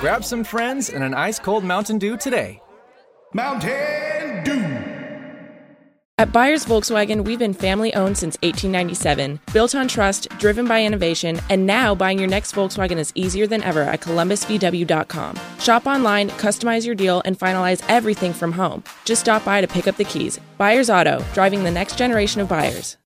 Grab some friends and an ice-cold Mountain Dew today. Mountain Dew. At Byers Volkswagen, we've been family-owned since 1897, built on trust, driven by innovation, and now buying your next Volkswagen is easier than ever at columbusvw.com. Shop online, customize your deal, and finalize everything from home. Just stop by to pick up the keys. Byers Auto, driving the next generation of buyers.